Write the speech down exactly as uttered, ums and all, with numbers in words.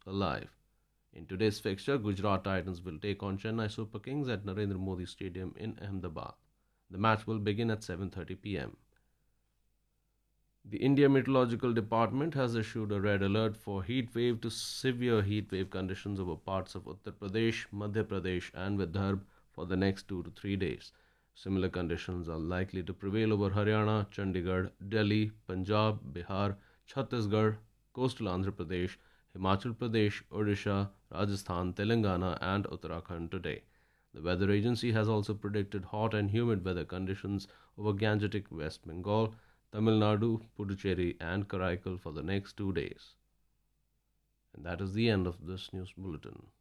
alive. In today's fixture, Gujarat Titans will take on Chennai Super Kings at Narendra Modi Stadium in Ahmedabad. The match will begin at seven thirty p m. The India Meteorological Department has issued a red alert for heat wave to severe heat wave conditions over parts of Uttar Pradesh, Madhya Pradesh, and Vidarbha for the next two to three days. Similar conditions are likely to prevail over Haryana, Chandigarh, Delhi, Punjab, Bihar, Chhattisgarh, coastal Andhra Pradesh, Himachal Pradesh, Odisha, Rajasthan, Telangana, and Uttarakhand today. The weather agency has also predicted hot and humid weather conditions over Gangetic West Bengal, Tamil Nadu, Puducherry, and Karaikal for the next two days. And that is the end of this news bulletin.